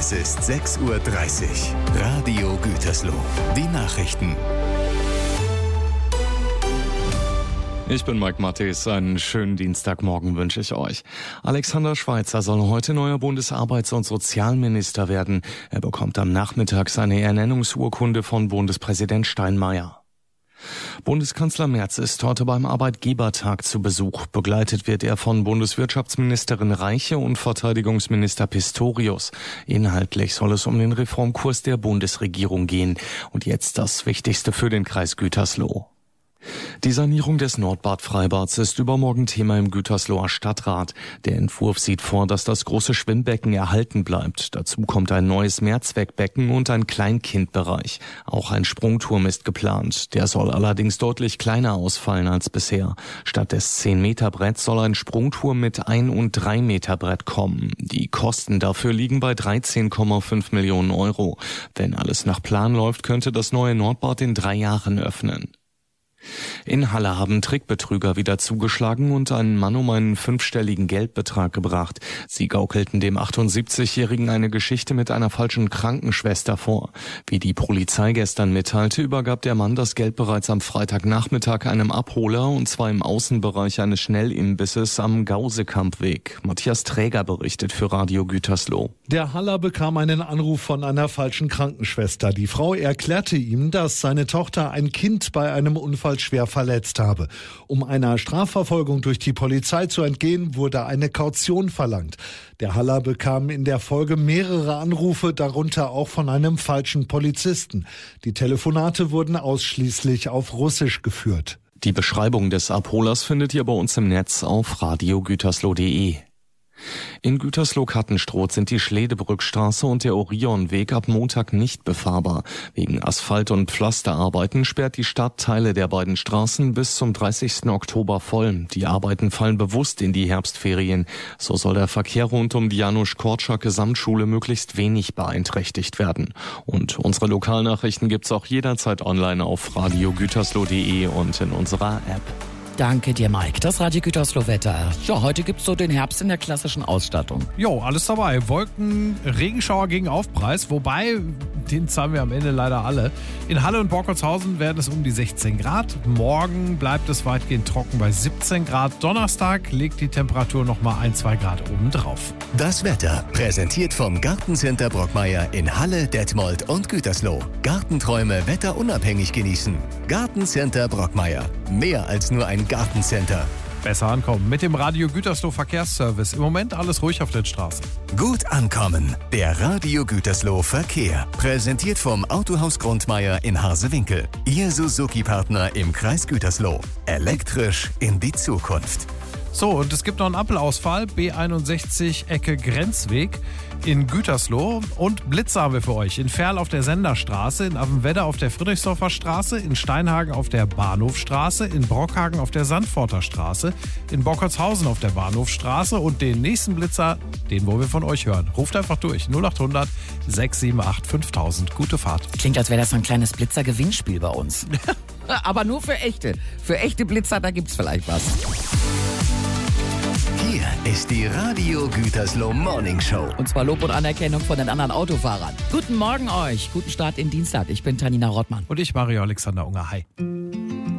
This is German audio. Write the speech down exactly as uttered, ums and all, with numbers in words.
Es ist sechs Uhr dreißig. Radio Gütersloh. Die Nachrichten. Ich bin Mike Mattes. Einen schönen Dienstagmorgen wünsche ich euch. Alexander Schweitzer soll heute neuer Bundesarbeits- und Sozialminister werden. Er bekommt am Nachmittag seine Ernennungsurkunde von Bundespräsident Steinmeier. Bundeskanzler Merz ist heute beim Arbeitgebertag zu Besuch. Begleitet wird er von Bundeswirtschaftsministerin Reiche und Verteidigungsminister Pistorius. Inhaltlich soll es um den Reformkurs der Bundesregierung gehen. Und jetzt das Wichtigste für den Kreis Gütersloh. Die Sanierung des Nordbad-Freibads ist übermorgen Thema im Gütersloher Stadtrat. Der Entwurf sieht vor, dass das große Schwimmbecken erhalten bleibt. Dazu kommt ein neues Mehrzweckbecken und ein Kleinkindbereich. Auch ein Sprungturm ist geplant. Der soll allerdings deutlich kleiner ausfallen als bisher. Statt des zehn Meter Bretts soll ein Sprungturm mit ein und drei Meter Brett kommen. Die Kosten dafür liegen bei dreizehn Komma fünf Millionen Euro. Wenn alles nach Plan läuft, könnte das neue Nordbad in drei Jahren öffnen. In Halle haben Trickbetrüger wieder zugeschlagen und einen Mann um einen fünfstelligen Geldbetrag gebracht. Sie gaukelten dem achtundsiebzigjährigen eine Geschichte mit einer falschen Krankenschwester vor. Wie die Polizei gestern mitteilte, übergab der Mann das Geld bereits am Freitagnachmittag einem Abholer, und zwar im Außenbereich eines Schnellimbisses am Gausekampweg. Matthias Träger berichtet für Radio Gütersloh. Der Haller bekam einen Anruf von einer falschen Krankenschwester. Die Frau erklärte ihm, dass seine Tochter ein Kind bei einem Unfall schwer verletzt habe. Um einer Strafverfolgung durch die Polizei zu entgehen, wurde eine Kaution verlangt. Der Haller bekam in der Folge mehrere Anrufe, darunter auch von einem falschen Polizisten. Die Telefonate wurden ausschließlich auf Russisch geführt. Die Beschreibung des Abholers findet ihr bei uns im Netz auf radio gütersloh punkt de. In Gütersloh-Kattenstrot sind die Schledebrückstraße und der Orionweg ab Montag nicht befahrbar. Wegen Asphalt- und Pflasterarbeiten sperrt die Stadt Teile der beiden Straßen bis zum dreißigsten Oktober voll. Die Arbeiten fallen bewusst in die Herbstferien. So soll der Verkehr rund um die Janusz-Korczak-Gesamtschule möglichst wenig beeinträchtigt werden. Und unsere Lokalnachrichten gibt's auch jederzeit online auf radio gütersloh punkt de und in unserer App. Danke dir, Mike. Das Radio Gütersloh Wetter. Ja, heute gibt's so den Herbst in der klassischen Ausstattung. Jo, alles dabei. Wolken, Regenschauer gegen Aufpreis, wobei, den zahlen wir am Ende leider alle. In Halle und Borkertshausen werden es um die sechzehn Grad. Morgen bleibt es weitgehend trocken bei siebzehn Grad. Donnerstag legt die Temperatur nochmal ein, zwei Grad oben drauf. Das Wetter präsentiert vom Gartencenter Brockmeier in Halle, Detmold und Gütersloh. Gartenträume wetterunabhängig genießen. Gartencenter Brockmeier. Mehr als nur ein Gartencenter. Besser ankommen mit dem Radio Gütersloh Verkehrsservice. Im Moment alles ruhig auf den Straßen. Gut ankommen. Der Radio Gütersloh Verkehr. Präsentiert vom Autohaus Grundmeier in Harsewinkel. Ihr Suzuki-Partner im Kreis Gütersloh. Elektrisch in die Zukunft. So, und es gibt noch einen Ampelausfall. B einundsechzig Ecke Grenzweg in Gütersloh. Und Blitzer haben wir für euch. In Ferl auf der Senderstraße, in Avenwedde auf der Friedrichsdorfer Straße, in Steinhagen auf der Bahnhofstraße, in Brockhagen auf der Sandforter Straße, in Bockertshausen auf der Bahnhofstraße. Und den nächsten Blitzer, den wollen wir von euch hören. Ruft einfach durch. null acht hundert sechs sieben acht fünftausend. Gute Fahrt. Klingt, als wäre das so ein kleines Blitzer-Gewinnspiel bei uns. Aber nur für echte. Für echte Blitzer, da gibt's vielleicht was. Hier ist die Radio Gütersloh Morning Show. Und zwar Lob und Anerkennung von den anderen Autofahrern. Guten Morgen euch. Guten Start in Dienstag. Ich bin Tanina Rottmann. Und ich, Mario Alexander Unger. Hi.